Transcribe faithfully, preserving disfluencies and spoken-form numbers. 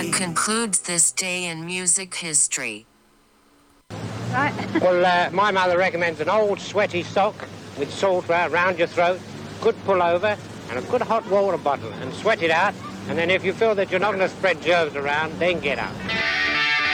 That concludes this day in music history. Right. Well, uh, my mother recommends an old sweaty sock with salt round your throat, good pullover, and a good hot water bottle, and sweat it out. And then if you feel that you're not going to spread germs around, then get up.